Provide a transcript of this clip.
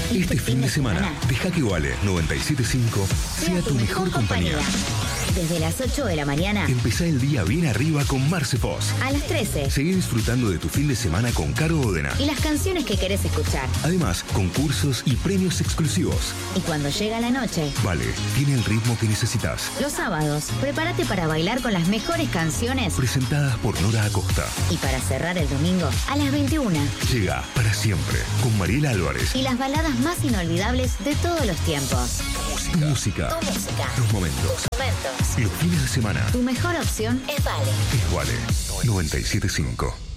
Este fin de semana, deja que Vale 97.5 sea tu mejor compañía. Desde las 8 de la mañana. Empezá el día bien arriba con Marce Foss. A las 13. Seguí disfrutando de tu fin de semana con Caro Odena. Y las canciones que querés escuchar. Además, concursos y premios exclusivos. Y cuando llega la noche. Vale, tiene el ritmo que necesitas. Los sábados, prepárate para bailar con las mejores canciones. Presentadas por Nora Acosta. Y para cerrar el domingo, a las 21. Llega para siempre con Mariela Álvarez. Y las baladas más inolvidables de todos los tiempos. Tu música. Tu música. Tus momentos. Tus momentos. Los fines de semana. Tu mejor opción es Vale. Es Vale 97.5.